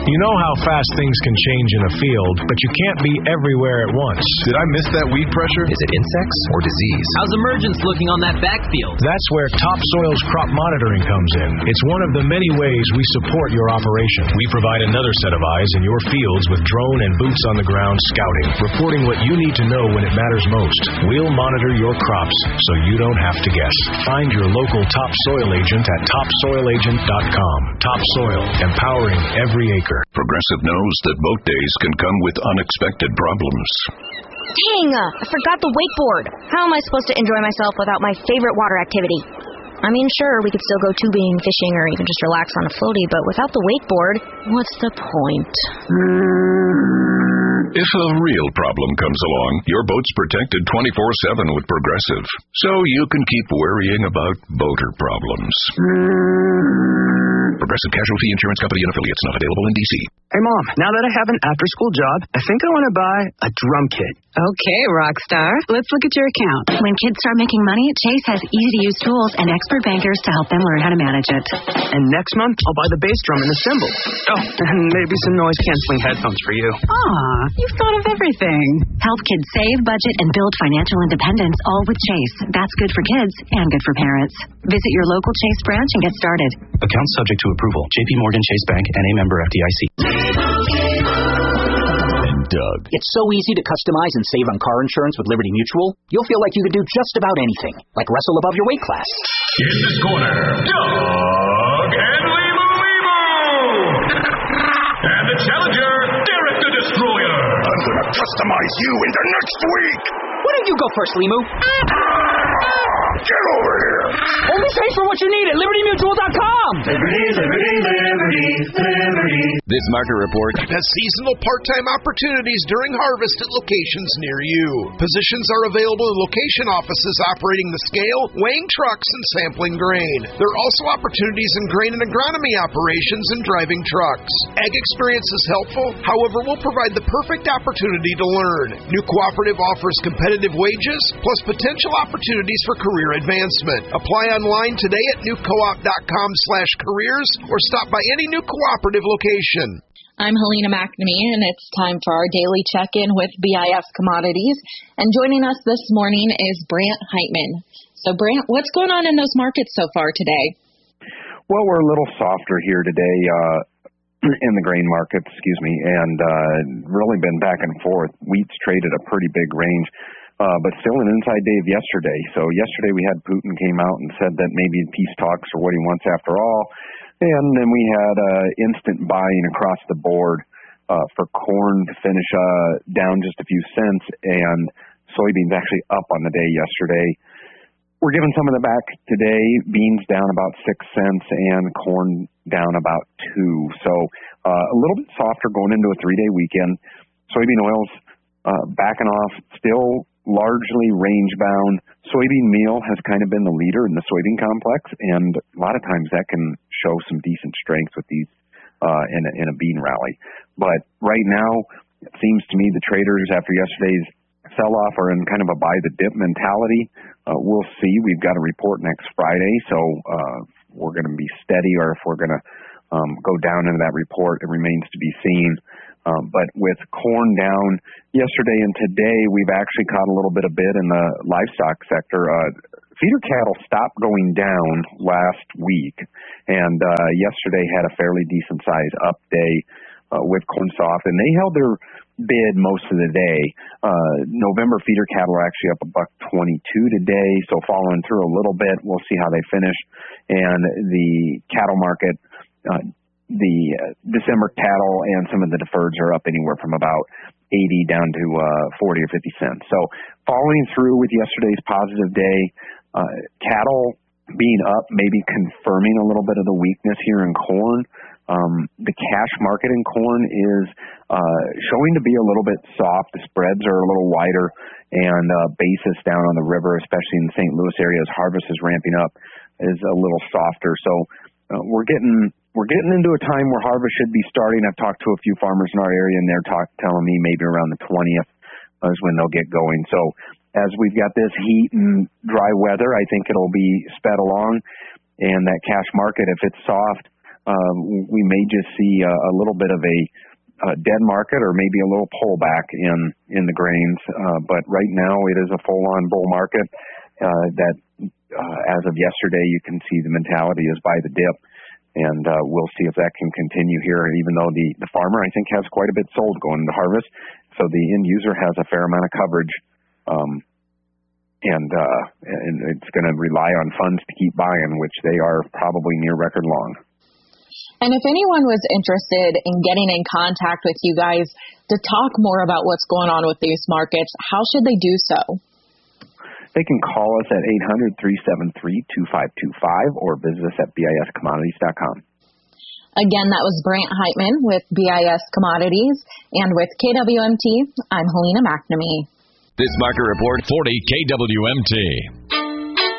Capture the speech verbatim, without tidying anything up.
You know how fast things can change in a field, but you can't be everywhere at once. Did I miss that weed pressure? Is it insects or disease? How's emergence looking on that backfield? That's where Topsoil's crop monitoring comes in. It's one of the many ways we support your operation. We provide another set of eyes in your fields with drone and boots on the ground scouting, reporting what you need to know when it matters most. We'll monitor your crops so you don't have to guess. Find your local Topsoil agent at topsoil agent dot com. Topsoil, empowering every acre. Progressive knows that boat days can come with unexpected problems. Dang, uh, I forgot the wakeboard. How am I supposed to enjoy myself without my favorite water activity? I mean, sure, we could still go tubing, fishing, or even just relax on a floaty, but without the wakeboard, what's the point? If a real problem comes along, your boat's protected twenty-four seven with Progressive, so you can keep worrying about boater problems. Progressive Casualty Insurance Company and affiliates, not available in D C. Hey, Mom, now that I have an after-school job, I think I want to buy a drum kit. Okay, Rockstar. Let's look at your account. When kids start making money, Chase has easy-to-use tools and expert bankers to help them learn how to manage it. And next month, I'll buy the bass drum and the cymbals. Oh, and maybe some noise-canceling headphones for you. Aw, you've thought of everything. Help kids save, budget, and build financial independence, all with Chase. That's good for kids and good for parents. Visit your local Chase branch and get started. Account subject to approval. J P Morgan Chase Bank, N A member F D I C. And Doug. It's so easy to customize and save on car insurance with Liberty Mutual. You'll feel like you could do just about anything, like wrestle above your weight class. In this corner, Doug and Limo Limo! And the challenger, Derek the Destroyer! I'm gonna customize you into next week! Why don't you go first, Limu? Get over here! Only pay for what you need at liberty mutual dot com! Liberty, liberty, liberty, liberty. This market report has seasonal part-time opportunities during harvest at locations near you. Positions are available in location offices operating the scale, weighing trucks, and sampling grain. There are also opportunities in grain and agronomy operations and driving trucks. Ag experience is helpful, however, we'll provide the perfect opportunity to learn. New Cooperative offers competitive wages, plus potential opportunities for career advancement. Apply online today at new coop dot com slash careers or stop by any New Cooperative location. I'm Helena McNamee, and it's time for our daily check-in with B I S Commodities. And joining us this morning is Brant Heitman. So, Brant, what's going on in those markets so far today? Well, we're a little softer here today uh, in the grain market, excuse me, and uh, really been back and forth. Wheat's traded a pretty big range. Uh, but still an inside day of yesterday. So yesterday we had Putin came out and said that maybe peace talks are what he wants after all. And then we had uh, instant buying across the board uh, for corn to finish uh, down just a few cents, and soybeans actually up on the day yesterday. We're giving some of the back today. Beans down about six cents and corn down about two. So uh, a little bit softer going into a three-day weekend. Soybean oils uh, backing off, still largely range-bound. Soybean meal has kind of been the leader in the soybean complex, and a lot of times that can show some decent strength with these uh, in, a, in a bean rally. But right now, it seems to me the traders, after yesterday's sell-off, are in kind of a buy-the-dip mentality. Uh, we'll see. We've got a report next Friday, so uh, we're going to be steady, or if we're going to um, go down into that report, it remains to be seen. Um, but with corn down yesterday and today, we've actually caught a little bit of bid in the livestock sector. Uh, feeder cattle stopped going down last week, and uh, yesterday had a fairly decent size up day uh, with corn soft, and they held their bid most of the day. Uh, November feeder cattle are actually up a buck twenty-two today, so following through a little bit. We'll see how they finish. And the cattle market, uh, the uh, December cattle and some of the deferreds are up anywhere from about eighty down to uh, forty or fifty cents. So following through with yesterday's positive day, uh, cattle being up, maybe confirming a little bit of the weakness here in corn. Um, the cash market in corn is uh, showing to be a little bit soft. The spreads are a little wider, and uh, basis down on the river, especially in the Saint Louis area as harvest is ramping up, is a little softer. So uh, we're getting we're getting into a time where harvest should be starting. I've talked to a few farmers in our area, and they're talk, telling me maybe around the twentieth is when they'll get going. So as we've got this heat and dry weather, I think it'll be sped along, and that cash market, if it's soft, um, we may just see a, a little bit of a uh, dead market or maybe a little pullback in, in the grains. Uh, but right now it is a full-on bull market uh, that, uh, as of yesterday, you can see the mentality is buy the dip. And uh, we'll see if that can continue here, even though the, the farmer, I think, has quite a bit sold going into harvest. So the end user has a fair amount of coverage, um, and, uh, and it's going to rely on funds to keep buying, which they are probably near record long. And if anyone was interested in getting in contact with you guys to talk more about what's going on with these markets, how should they do so? They can call us at eight hundred, three seven three, two five two five or visit us at B I S commodities dot com. Again, that was Brant Heitman with B I S Commodities, and with K W M T, I'm Helena McNamee. This market report, forty K W M T.